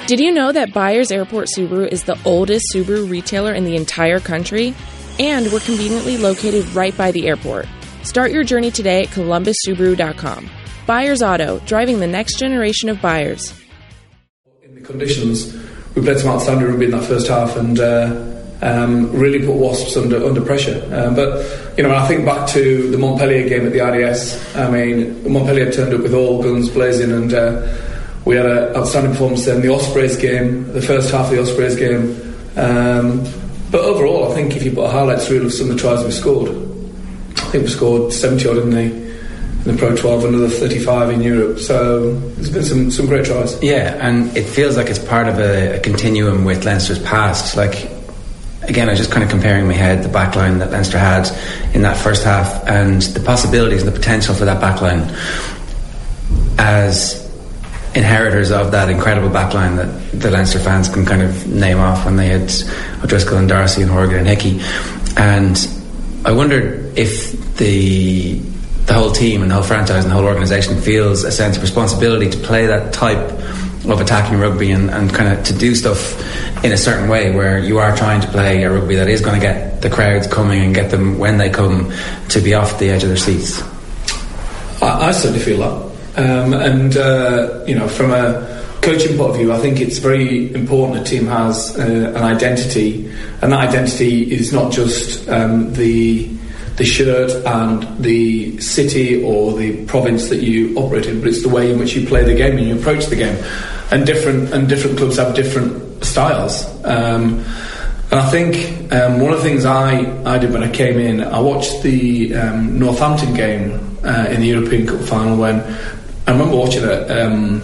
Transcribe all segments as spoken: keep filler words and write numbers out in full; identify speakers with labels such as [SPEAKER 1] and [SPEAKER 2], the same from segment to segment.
[SPEAKER 1] Did you know that Byers Airport Subaru is the oldest Subaru retailer in the entire country? And we're conveniently located right by the airport. Start your journey today at columbus subaru dot com. Byers Auto, driving the next generation of buyers.
[SPEAKER 2] In the conditions, we played some outstanding rugby in that first half and uh, um, really put Wasps under under pressure. Um, but, you know, when I think back to the Montpellier game at the I D S, I mean, Montpellier turned up with all guns blazing and uh, we had an outstanding performance then. The Ospreys game, the first half of the Ospreys game. Um, but overall, I think if you put a highlights reel of some of the tries we scored, I think we scored seventy odd in the in the Pro twelve, another thirty-five in Europe. So there's been some, some great tries.
[SPEAKER 3] Yeah, and it feels like it's part of a, a continuum with Leinster's past. Like, again, I was just kind of comparing in my head the backline that Leinster had in that first half and the possibilities and the potential for that backline as inheritors of that incredible backline that the Leinster fans can kind of name off when they had O'Driscoll and Darcy and Horgan and Hickey. And I wondered if the the whole team and the whole franchise and the whole organisation feels a sense of responsibility to play that type of attacking rugby and, and kind of to do stuff in a certain way where you are trying to play a rugby that is going to get the crowds coming and get them when they come to be off the edge of their seats.
[SPEAKER 2] I, I certainly feel that. Um, and, uh, you know, from a coaching point of view, I think it's very important a team has uh, an identity, and that identity is not just um, the the shirt and the city or the province that you operate in, but it's the way in which you play the game and you approach the game. And different and different clubs have different styles. Um, and I think um, one of the things I, I did when I came in, I watched the um, Northampton game uh, in the European Cup final when I remember watching it um,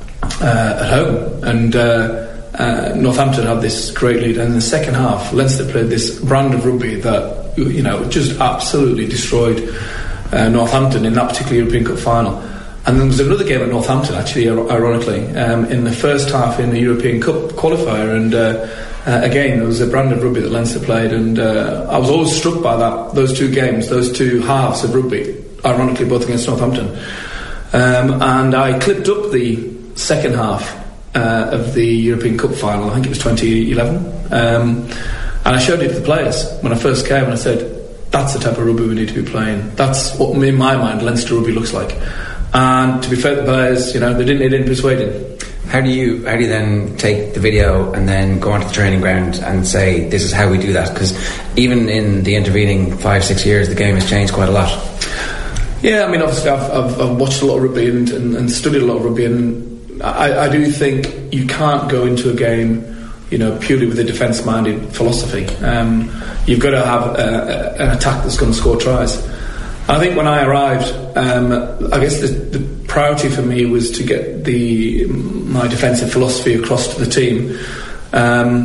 [SPEAKER 2] uh, at home, and uh, uh, Northampton had this great lead, and in the second half Leinster played this brand of rugby that, you know, just absolutely destroyed uh, Northampton in that particular European Cup final. And then there was another game at Northampton, actually, ironically, um, in the first half in the European Cup qualifier, and uh, uh, again there was a brand of rugby that Leinster played, and uh, I was always struck by that, those two games, those two halves of rugby, ironically both against Northampton. Um, and I clipped up the second half uh, of the European Cup final, I think it was twenty eleven, um, and I showed it to the players when I first came, and I said, that's the type of rugby we need to be playing. That's what, in my mind, Leinster rugby looks like. And to be fair to the players, you know, they didn't, they didn't persuade it.
[SPEAKER 3] How do you how do you then take the video and then go onto the training ground and say, this is how we do that? Because even in the intervening five, six years, the game has changed quite a lot.
[SPEAKER 2] Yeah, I mean, obviously I've, I've, I've watched a lot of rugby and, and, and studied a lot of rugby, and I, I do think you can't go into a game, you know, purely with a defence-minded philosophy. Um, you've got to have a, a, an attack that's going to score tries. I think when I arrived, um, I guess the, the priority for me was to get the my defensive philosophy across to the team, um,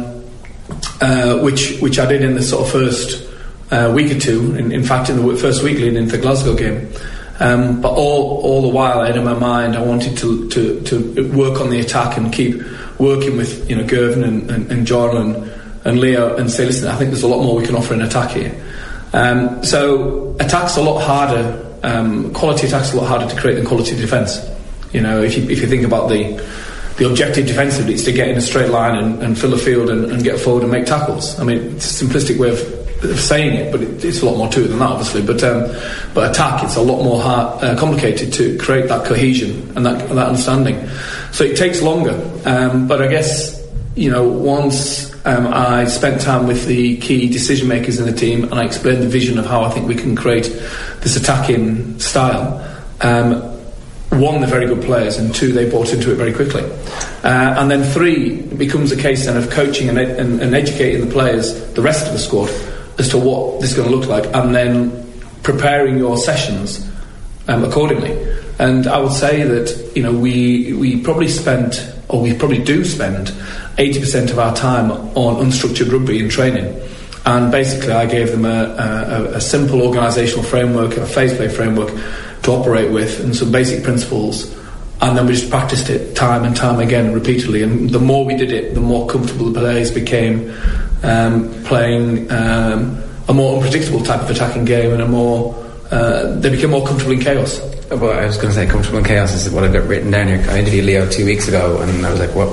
[SPEAKER 2] uh, which which I did in the sort of first Uh, week or two, in, in fact in the first week leading into the Glasgow game, um, but all all the while I had in my mind I wanted to, to, to work on the attack and keep working with, you know, Gervin and, and, and John and, and Leo and say, listen, I think there's a lot more we can offer in attack here. Um, so attack's a lot harder, um, quality attack's a lot harder to create than quality defence. You know, if you if you think about the the objective defensively, it's to get in a straight line and, and fill the field and, and get forward and make tackles. I mean, it's a simplistic way of of saying it, but it, it's a lot more to it than that, obviously. But um, but attack, it's a lot more hard, uh, complicated to create that cohesion and that and that understanding. So it takes longer. Um, but I guess, you know, once um, I spent time with the key decision makers in the team and I explained the vision of how I think we can create this attacking style. Um, one, they're very good players, and two, they bought into it very quickly. Uh, and then three, it becomes a case then of coaching and, ed- and, and educating the players, the rest of the squad, as to what this is going to look like, and then preparing your sessions um, accordingly. And I would say that, you know, we we probably spent, or we probably do spend, eighty percent of our time on unstructured rugby and training. And basically I gave them a, a, a simple organisational framework, a phase play framework to operate with, and some basic principles, and then we just practiced it time and time again, repeatedly. And the more we did it, the more comfortable the players became um, playing um, a more unpredictable type of attacking game, and a more uh, they became more comfortable in chaos.
[SPEAKER 3] Well, I was going to say comfortable in chaos is what I've got written down here. I interviewed Leo two weeks ago, and I was like, what